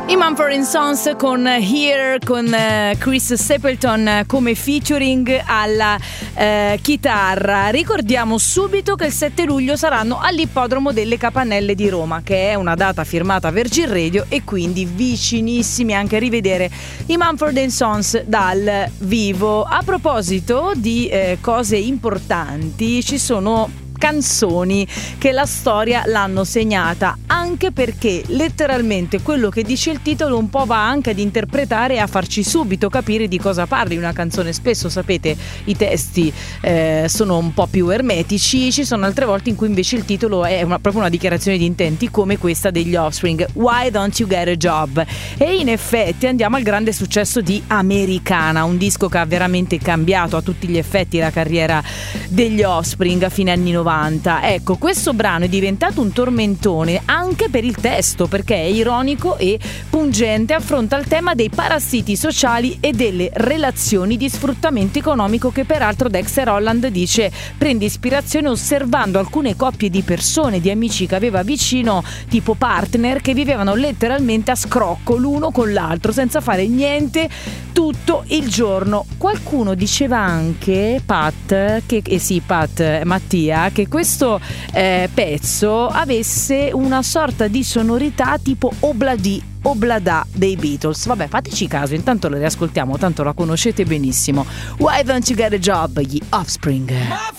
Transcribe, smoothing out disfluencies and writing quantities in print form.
I Mumford & Sons con Here, con Chris Stapleton come featuring alla chitarra. Ricordiamo subito che il 7 luglio saranno all'Ippodromo delle Capannelle di Roma, che è una data firmata Virgin Radio, e quindi vicinissimi anche a rivedere i Mumford & Sons dal vivo. A proposito di cose importanti, ci sono canzoni che la storia l'hanno segnata, anche perché letteralmente quello che dice il titolo un po' va anche ad interpretare e a farci subito capire di cosa parli una canzone. Spesso, sapete, i testi sono un po' più ermetici, ci sono altre volte in cui invece il titolo è proprio una dichiarazione di intenti, come questa degli Offspring, Why Don't You Get a Job? E in effetti andiamo al grande successo di Americana, un disco che ha veramente cambiato a tutti gli effetti la carriera degli Offspring a fine anni 90. Ecco, questo brano è diventato un tormentone anche per il testo, perché è ironico e pungente, affronta il tema dei parassiti sociali e delle relazioni di sfruttamento economico, che peraltro Dexter Holland dice prende ispirazione osservando alcune coppie di persone, di amici che aveva vicino, tipo partner, che vivevano letteralmente a scrocco l'uno con l'altro senza fare niente tutto il giorno. Qualcuno diceva anche, Mattia, che questo pezzo avesse una sorta di sonorità tipo Oblada dei Beatles. Vabbè, fateci caso, intanto la riascoltiamo, tanto la conoscete benissimo. Why Don't You Get a Job, gli Offspring.